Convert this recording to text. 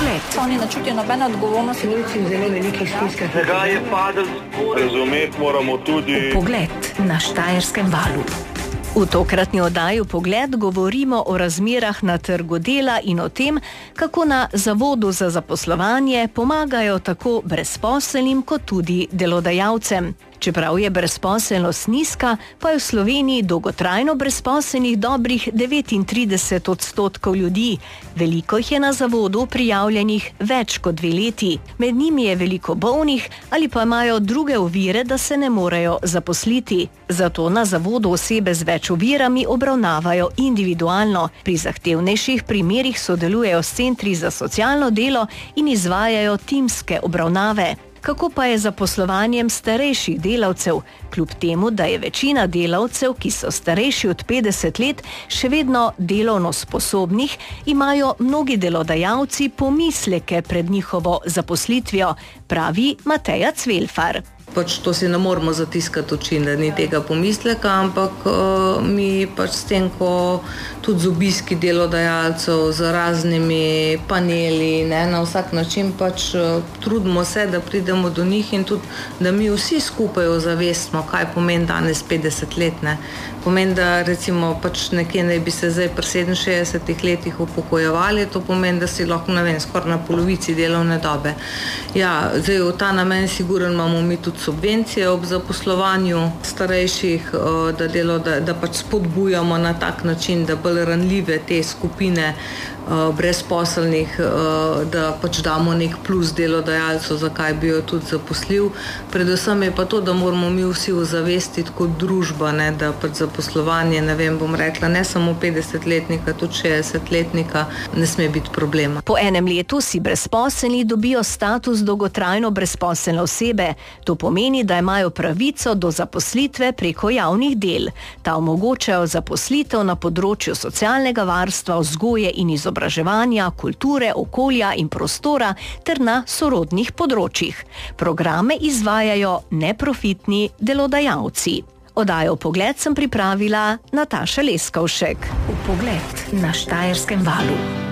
Vpogled. Oni ne čutijo nobene odgovornosti. Tujci v zelo velikih stiskah. Tega je padel zgor. Razumeti moramo tudi. Vpogled na Štajerskem valu. V tokratni oddaji Vpogled govorimo o razmerah na trgu dela in o tem, kako na Zavodu za zaposlovanje pomagajo tako brezposelnim kot tudi delodajalcem. Čeprav je brezposelnost nizka, pa je v Sloveniji dolgotrajno brezposelnih dobrih 39% ljudi. Veliko jih je na zavodu prijavljenih več kot 2 leti. Med njimi je veliko bolnih ali pa imajo druge ovire, da se ne morejo zaposliti. Zato na zavodu osebe z več ovirami obravnavajo individualno. Pri zahtevnejših primerih sodelujejo s centri za socialno delo in izvajajo timske obravnave. Kako pa je z zaposlovanjem starejših delavcev? Kljub temu, da je večina delavcev, ki so starejši od 50 let, še vedno delovno sposobnih, imajo mnogi delodajalci pomisleke pred njihovo zaposlitvijo, pravi Mateja Cvelfar. To si ne moramo zatiskati oči, da ni tega pomisleka, ampak mi s tem, ko tudi z obiski delodajalcev, z raznimi paneli, na vsak način trudimo se, da pridemo do njih in tudi, da mi vsi skupaj ozavestimo, kaj pomeni danes 50 let. Pomeni, da recimo nekje naj bi se zdaj pri 67 letih upokojevali, to pomeni, da si lahko, skoraj na polovici delovne dobe. Ja, zdaj v ta namen sigurno imamo mi tudi subvencije ob zaposlovanju starejših, da spodbujamo na tak način, da bolj ranljive te skupine brezposelnih, da damo nek plus delodajalcu, zakaj bi jo tudi zaposlil. Predvsem je pa to, da moramo mi vsi ozavestiti kot družba, da zaposlovanje, bom rekla, ne samo 50-letnika, tudi 60-letnika ne sme biti problema. Po enem letu si brezposelni dobijo status dolgotrajno brezposelne osebe. To pomeni, da imajo pravico do zaposlitve preko javnih del. Ta omogočajo zaposlitev na področju socialnega varstva, vzgoje in izobraževanja, kulture, okolja in prostora ter na sorodnih področjih. Programe izvajajo neprofitni delodajalci. Oddajo Vpogled sem pripravila Nataša Leskovšek. Vpogled na Štajerskem valu.